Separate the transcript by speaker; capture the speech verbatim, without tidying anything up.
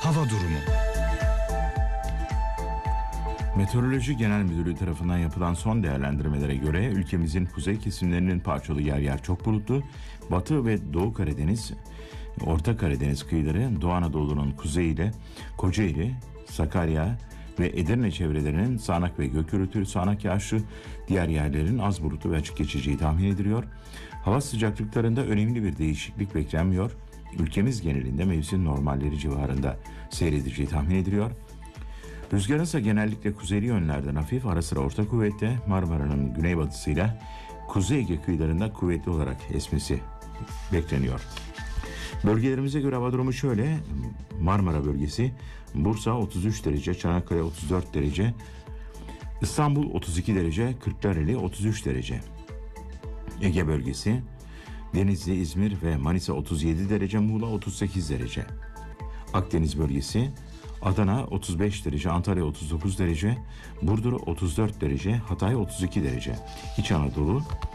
Speaker 1: Hava durumu.
Speaker 2: Meteoroloji Genel Müdürlüğü tarafından yapılan son değerlendirmelere göre ülkemizin kuzey kesimlerinin parçalı yer yer çok bulutlu, Batı ve Doğu Karadeniz, Orta Karadeniz kıyıları, Doğu Anadolu'nun kuzeyiyle Kocaeli, Sakarya ve Edirne çevrelerinin sağanak ve gök gürültülü sağanak yağışlı, diğer yerlerin az bulutlu ve açık geçeceği tahmin ediliyor. Hava sıcaklıklarında önemli bir değişiklik beklenmiyor. Ülkemiz genelinde mevsim normalleri civarında seyredeceği tahmin ediliyor. Rüzgarın ise genellikle kuzeyli yönlerden hafif, ara sıra orta kuvvette, Marmara'nın güneybatısıyla Kuzey Ege kıyılarında kuvvetli olarak esmesi bekleniyor. Bölgelerimize göre hava durumu şöyle: Marmara bölgesi, Bursa otuz üç derece, Çanakkale otuz dört derece, İstanbul otuz iki derece, Kırklareli otuz üç derece. Ege bölgesi, Denizli, İzmir ve Manisa otuz yedi derece, Muğla otuz sekiz derece. Akdeniz bölgesi, Adana otuz beş derece, Antalya otuz dokuz derece, Burdur otuz dört derece, Hatay otuz iki derece. İç Anadolu